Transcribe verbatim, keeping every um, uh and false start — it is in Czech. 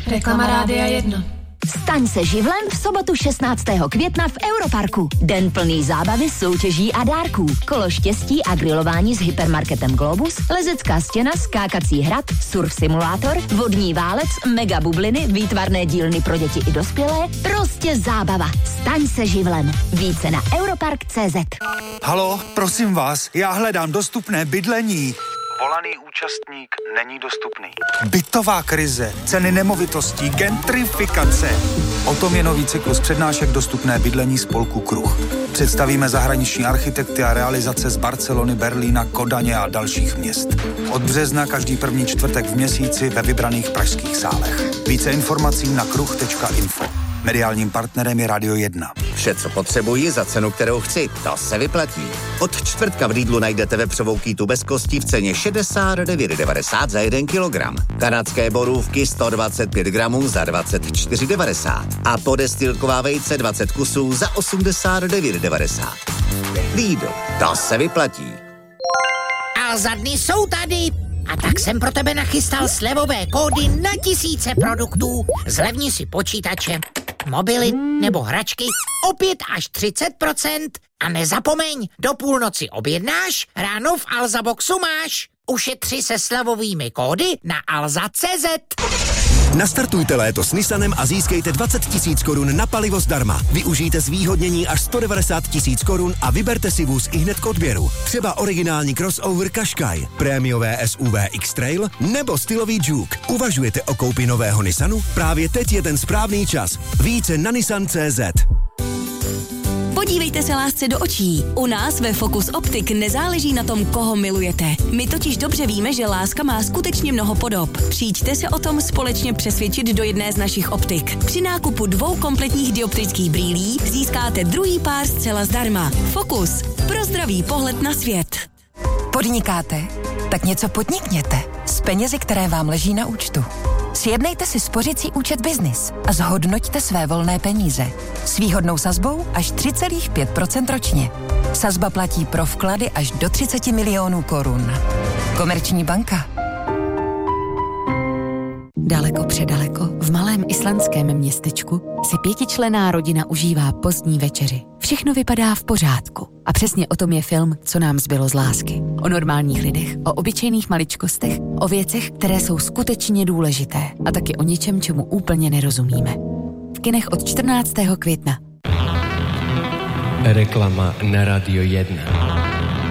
Reklama Rádia jedna. Staň se živlem v sobotu šestnáctého května v Europarku. Den plný zábavy, soutěží a dárků. Kolo štěstí a grilování s hypermarketem Globus, lezecká stěna, skákací hrad, surf simulátor, vodní válec, mega bubliny, výtvarné dílny pro děti i dospělé. Prostě zábava. Staň se živlem. Více na europark tečka cé zet. Halo, prosím vás, já hledám dostupné bydlení. Volaný účastník není dostupný. Bytová krize, ceny nemovitostí, gentrifikace. O tom je nový cyklus přednášek Dostupné bydlení spolku Kruh. Představíme zahraniční architekty a realizace z Barcelony, Berlína, Kodaně a dalších měst. Od března každý první čtvrtek v měsíci ve vybraných pražských sálech. Více informací na kruh tečka info. Mediálním partnerem je Radio jedna. Vše, co potřebuji za cenu, kterou chci, to se vyplatí. Od čtvrtka v Lidlu najdete vepřovou kýtu bez kostí v ceně šedesát devět devadesát za jeden kilogram. Kanadské borůvky sto dvacet pět gramů za dvacet čtyři devadesát. A podestilková vejce dvacet kusů za osmdesát devět devadesát. Lidl, to se vyplatí. A za dny jsou tady. A tak jsem pro tebe nachystal slevové kódy na tisíce produktů. Zlevni si počítače, mobily nebo hračky o pět až třicet procent. A nezapomeň, do půlnoci objednáš, ráno v Alza Boxu máš. Ušetři se slevovými kódy na alza tečka cé zet. Nastartujte léto s Nissanem a získejte dvacet tisíc korun na palivo zdarma. Využijte zvýhodnění až sto devadesát tisíc korun a vyberte si vůz ihned k odběru. Třeba originální crossover Qashqai, prémiové S U V X-Trail nebo stylový Juke. Uvažujete o koupi nového Nissanu? Právě teď je ten správný čas. Více na nissan tečka cé zet. Podívejte se lásce do očí. U nás ve Focus Optik nezáleží na tom, koho milujete. My totiž dobře víme, že láska má skutečně mnoho podob. Přijďte se o tom společně přesvědčit do jedné z našich optik. Při nákupu dvou kompletních dioptrických brýlí získáte druhý pár zcela zdarma. Focus. Pro zdravý pohled na svět. Podnikáte? Tak něco podnikněte. S penězi, které vám leží na účtu. Sjednejte si spořicí účet Business a zhodnoťte své volné peníze. S výhodnou sazbou až tři celá pět procenta ročně. Sazba platí pro vklady až do třicet milionů korun. Komerční banka. Daleko předaleko, v malém islandském městečku, si pětičlenná rodina užívá pozdní večeři. Všechno vypadá v pořádku. A přesně o tom je film Co nám zbylo z lásky. O normálních lidech, o obyčejných maličkostech, o věcech, které jsou skutečně důležité. A taky o něčem, čemu úplně nerozumíme. V kinech od čtrnáctého května. Reklama na Radio jedna.